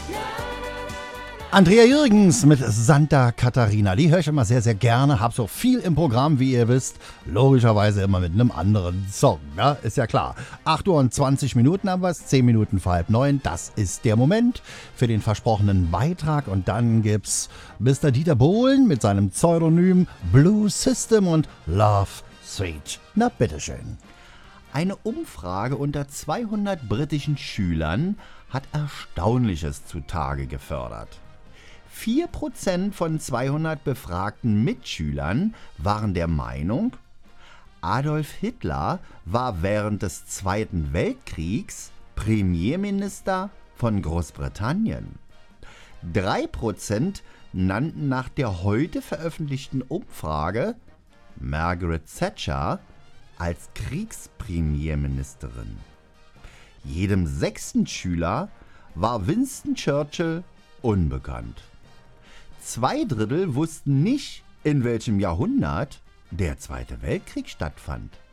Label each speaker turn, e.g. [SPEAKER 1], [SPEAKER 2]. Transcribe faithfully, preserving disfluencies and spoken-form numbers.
[SPEAKER 1] Andrea Jürgens mit Santa Catarina, die höre ich immer sehr, sehr gerne, hab so viel im Programm, wie ihr wisst, logischerweise immer mit einem anderen Song, ja, ist ja klar. acht Uhr und zwanzig Minuten haben wir es, zehn Minuten vor halb neun, das ist der Moment für den versprochenen Beitrag und dann gibt's Mister Dieter Bohlen mit seinem Pseudonym Blue System und Love Sweet. Na bitteschön. Eine Umfrage unter zweihundert britischen Schülern hat Erstaunliches zutage gefördert. vier Prozent von zweihundert befragten Mitschülern waren der Meinung, Adolf Hitler war während des Zweiten Weltkriegs Premierminister von Großbritannien. drei Prozent nannten nach der heute veröffentlichten Umfrage Margaret Thatcher als Kriegspremierministerin. Jedem sechsten Schüler war Winston Churchill unbekannt. Zwei Drittel wussten nicht, in welchem Jahrhundert der Zweite Weltkrieg stattfand.